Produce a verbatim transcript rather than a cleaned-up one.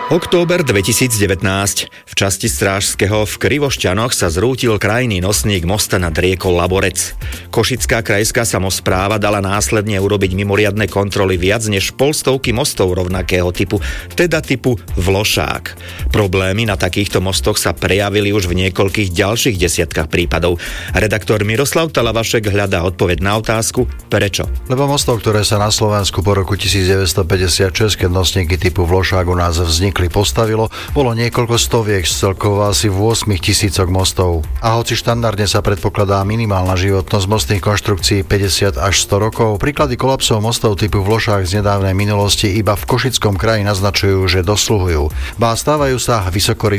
Október dvetisícdevätnásť. V časti Strážskeho v Krivošťanoch sa zrútil krajný nosník mosta nad riekou Laborec. Košická krajská samospráva dala následne urobiť mimoriadne kontroly viac než polstovky mostov rovnakého typu, teda typu Vlošák. Problémy na takýchto mostoch sa prejavili už v niekoľkých ďalších desiatkách prípadov. Redaktor Miroslav Talavašek hľadá odpoveď na otázku, prečo. Lebo mostov, ktoré sa na Slovensku po roku devätnásťstopäťdesiatšesť, keď nosníky typu Vlošák u nás vznikli, postavilo, bolo niekoľko stoviek z celkovo asi v ôsmich tisícok mostov. A hoci štandardne sa predpokladá minimálna životnosť mostných konštrukcií päťdesiat až sto rokov, príklady kolapsov mostov typu Vlošák z nedávnej minulosti iba v Košickom kraji naznačujú, že dosluhujú. Ba stávajú sa vysoko